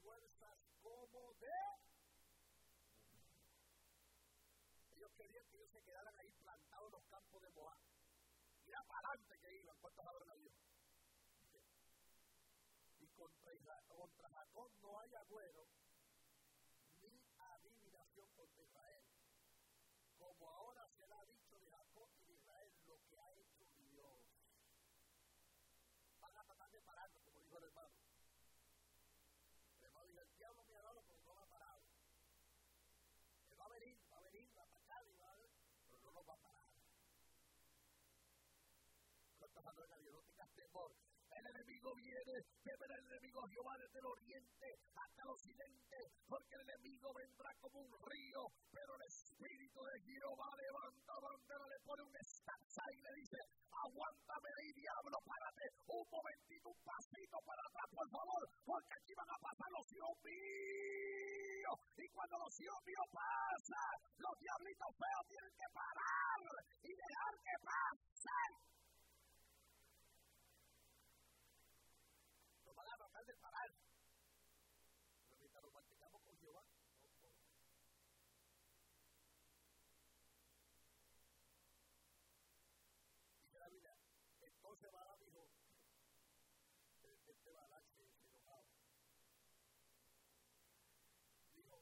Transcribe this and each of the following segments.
fuerzas como de... Ellos querían que ellos se quedaran ahí plantados en los campos de Moab. Mira para adelante que iban. ¿Cuántos adoran a Dios? Y contra Jacob no hay agüero ni adivinación contra Israel. Como ahora se le ha dicho de Jacob y de Israel lo que ha hecho Dios. Van a tratar de pararlo, como dijo el hermano. El hermano dijo, el diablo me ha dado, pero no lo ha parado. Él va a venir, va a atacar, pero no nos va a parar. ¿Cuántos adoran a Dios? No tengas temor. El enemigo viene, teme el enemigo a Jehová desde el oriente hasta el occidente, porque el enemigo vendrá como un río, pero el Espíritu de Jehová levanta bandera, le pone un estaca y le dice, aguántame ahí, diablo, párate un momentito, un pasito para atrás, por favor, porque aquí van a pasar los hijos míos, y cuando los hijos míos pasan, los diablitos feos tienen que parar y dejar que pasen. De parar. Pero mientras nos mantengamos con Jehová, no podemos. Dice la Biblia, entonces Balaam dijo, Balaam se enojaba. Dijo,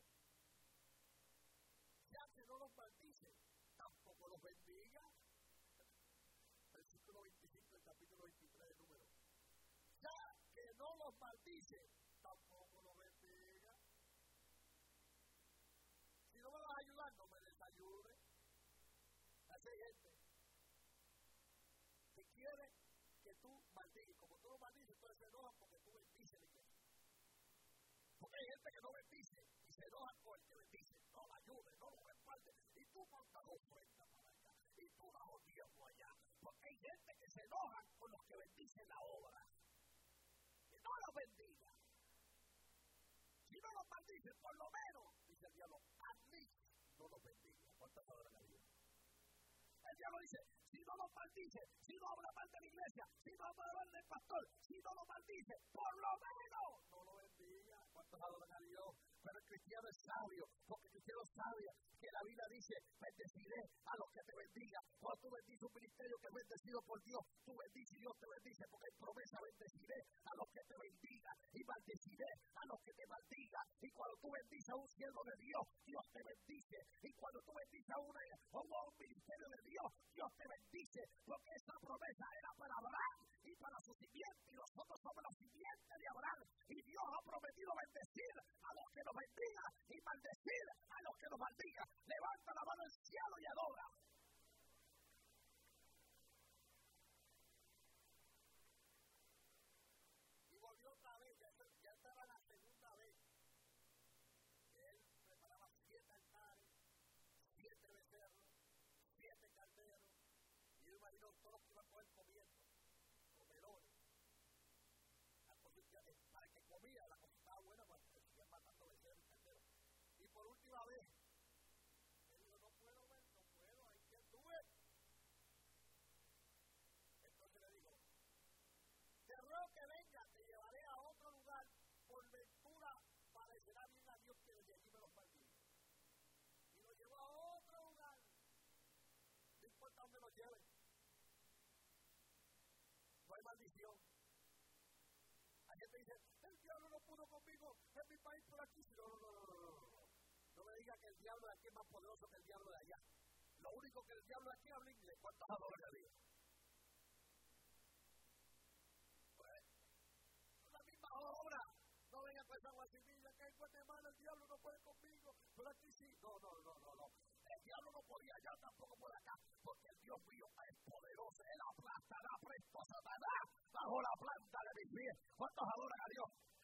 ya que no los maldice, tampoco los bendiga. Versículo 25 del capítulo 23 de Números. Ya que no los maldice, tampoco los bendiga. Si no me vas a ayudar, no me desayude. Así hay gente que quiere que tú maldigas. Como tú lo maldices, entonces se enojan porque tú bendices la iglesia. Porque hay gente que no bendice y se enojan con el que bendice. No lo ayude, no lo respalde. Y tú montas ofrenda para allá. Y tú das tiempo allá. Porque hay gente que se enojan con los que bendicen la obra. No los bendiga. Si no los maldice, por lo menos, dice el diablo, a mí no los bendiga. ¿Cuántas adoran a Dios? El diablo dice, si no los maldice, si no habla mal de la iglesia, si no habla mal del pastor, si no los maldice, por lo menos no lo bendiga. ¿Cuántos adoran a Dios? Pero el cristiano es sabio, porque el cristiano sabe que la Biblia dice, bendeciré a los que te bendigan. Cuando tú bendices un ministerio que es bendecido por Dios, tú bendices y Dios te bendice, porque hay promesa, bendeciré a los que te bendigan y maldeciré a los que te maldigan. Y cuando tú bendices a un siervo de Dios, Dios te bendice. Y cuando tú bendices a un ministerio de Dios, Dios te bendice, porque esa promesa era para Abraham y para su simiente, y nosotros somos la simiente de Abraham, y Dios ha prometido bendecir a los que nos bendigan y maldecir a los que nos maldigan. Levanta la mano al cielo y adora. Y volvió otra vez, ya estaba la segunda vez, que él preparaba 7 altares, 7 becerros, 7 calderos, y él imaginó todos los que iban a comer comiendo, comelones. Para que comía, la cosa estaba buena, pues seguían matando becerros y calderos. Y por última vez, él dijo, no puedo, I can't do it. Entonces le dijo, te ruego que venga, te llevaré a otro lugar, por ventura parecerá bien a Dios que desde allí me los maldiga. Y lo llevó a otro lugar, no importa dónde lo lleven, no hay maldición. Hay gente que dice, el diablo no pudo conmigo en mi país por aquí. No me diga que el diablo de aquí es más poderoso que el diablo de allá. Lo único que el diablo de aquí habla inglés. ¿Cuántos adoran a Dios? Pues, son las mismas obras. No venga con esa guasimilla que en Guatemala el diablo no puede conmigo, pero aquí sí. No. El diablo no podía allá, tampoco por acá, porque el Dios mío es poderoso. Él aplastará presto a Satanás bajo la planta de mis pies. ¿Cuántos adoran a Dios?